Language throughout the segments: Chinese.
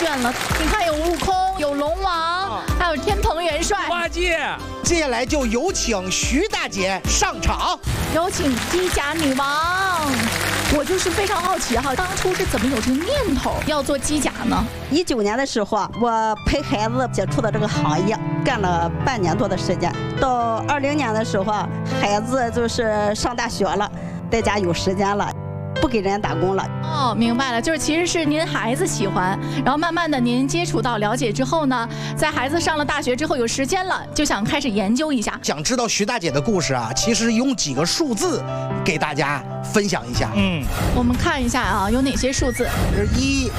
炫了。你看有悟空，有龙王，还有天蓬元帅。 八戒。 接下来就有请徐大姐上场， 有请机甲女王。我就是非常好奇哈，当初是怎么有这个念头要做机甲呢 ？19年的时候啊，我陪孩子接触的这个行业，干了半年多的时间。到20年的时候啊，孩子就是上大学了，在家有时间了。不给人家打工了。 哦，明白了，就是其实是您孩子喜欢，然后慢慢的您接触到了解之后呢，在孩子上了大学之后有时间了，就想开始研究一下。 想知道徐大姐的故事啊，其实用几个数字给大家分享一下。 我们看一下啊，有哪些数字 ？1、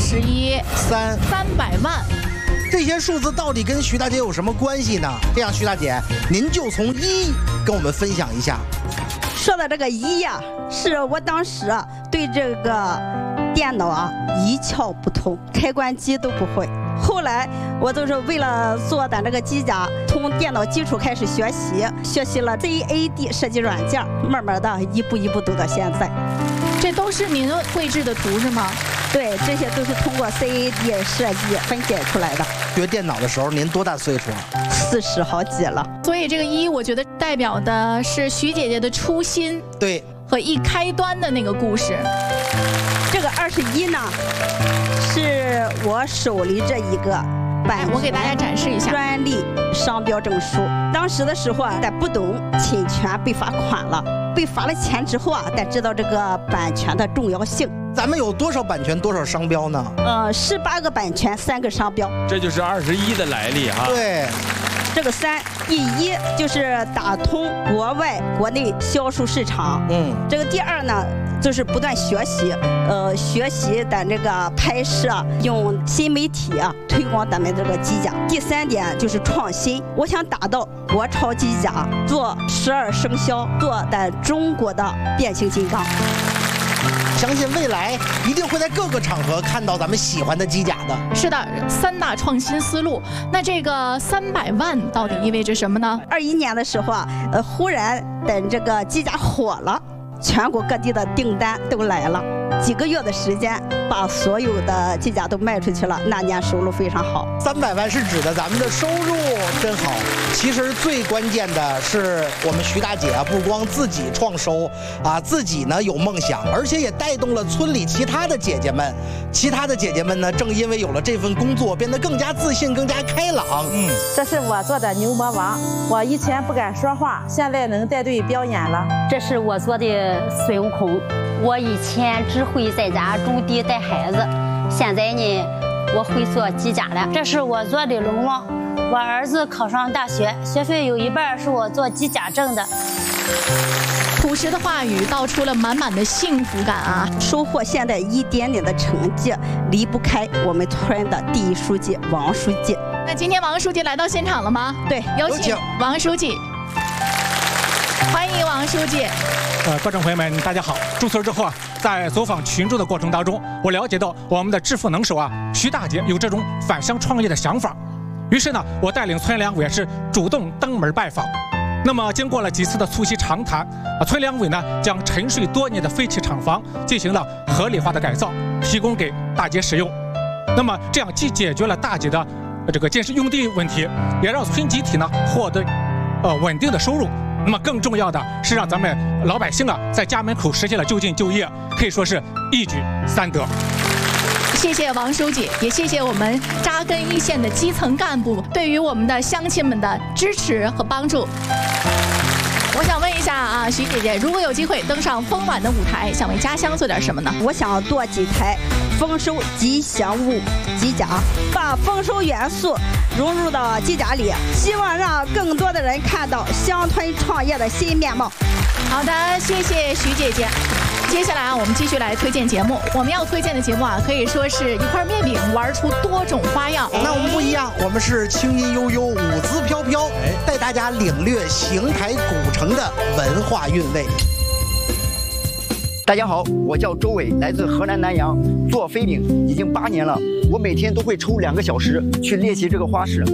21、300万。 这些数字到底跟徐大姐有什么关系呢？这样，徐大姐，您就从1跟我们分享一下。 说的这个1呀，是我当时对这个电脑啊一窍不通，开关机都不会。后来我就是为了做咱这个机甲，从电脑基础开始学习了 CAD 设计软件，慢慢的一步一步走到现在。 这都是您绘制的图是吗？ 对，这些都是通过 CAD 设计分解出来的。 学电脑的时候您多大岁数啊 ？40好几了。 所以这个1，我觉得代表的是徐姐姐的初心， 对， 和一开端的那个故事。 这个21呢，是我手里这一个我给大家展示一下专利商标证书。当时的时候啊，咱不懂侵权被罚款了，被罚了钱之后啊，咱知道这个版权的重要性。 咱们有多少版权，多少商标呢 ？18个版权，3个商标。 这就是21的来历哈。 对。 这个第一就是打通国外、国内销售市场。这个第2呢，就是不断学习，学习咱这个拍摄，用新媒体推广咱们这个机甲。第3点就是创新，我想打造国潮机甲，做12生肖，做咱中国的变形金刚。 相信未来一定会在各个场合看到咱们喜欢的机甲的。 是的，3大创新思路。那这个300万到底意味着什么呢 ？21年的时候啊，忽然等这个机甲火了，全国各地的订单都来了，几个月的时间把所有的机甲都卖出去了，那年收入非常好。 300万是指的咱们的收入真好。其实最关键的是我们徐大姐啊，不光自己创收自己呢有梦想，而且也带动了村里其他的姐姐们。其他的姐姐们呢，正因为有了这份工作，变得更加自信，更加开朗。 这是我做的牛魔王，我以前不敢说话，现在能带队表演了。 这是我做的孙悟空，我以前只会在家种地带孩子，现在呢，我会做机甲了。 这是我做的龙王，我儿子考上大学，学费有一半是我做机甲挣的。 朴实的话语道出了满满的幸福感啊！ 收获现在一点点的成绩，离不开我们村的第一书记王书记。 那今天王书记来到现场了吗？ 对， 有请王书记。欢迎王书记。 观众朋友们，大家好！注册之后在走访群众的过程当中，我了解到我们的致富能手徐大姐有这种返乡创业的想法。于是呢，我带领村两委是主动登门拜访。那么经过了几次的促膝长谈，村两委呢将沉睡多年的废弃厂房进行了合理化的改造，提供给大姐使用。那么这样既解决了大姐的这个建设用地问题，也让村集体呢获得稳定的收入。那么更重要的是让咱们老百姓在家门口实现了就近就业，可以说是一举3得。 谢谢王书记，也谢谢我们扎根一线的基层干部对于我们的乡亲们的支持和帮助。我想问一下徐姐姐，如果有机会登上丰晚的舞台，想为家乡做点什么呢？ 我想做几台丰收吉祥物机甲，把丰收元素融入到机甲里，希望让更多的人看到乡村创业的新面貌。 好的，谢谢徐姐姐。接下来我们继续来推荐节目。我们要推荐的节目可以说是一块面饼玩出多种花样。 那我们不一样，我们是轻音悠悠，舞姿飘飘，带大家领略邢台古城的文化韵味。 大家好，我叫周伟，来自河南南阳，做飞饼已经8年了。我每天都会抽2个小时去练习这个花式。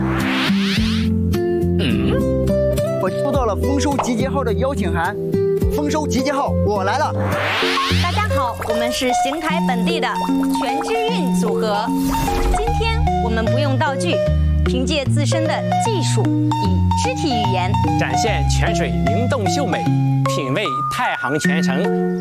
我收到了丰收集结号的邀请函， 丰收集结号，我来了。 大家好，我们是邢台本地的全之韵组合。今天我们不用道具，凭借自身的技术，以肢体语言展现泉水灵动秀美，品味太行泉城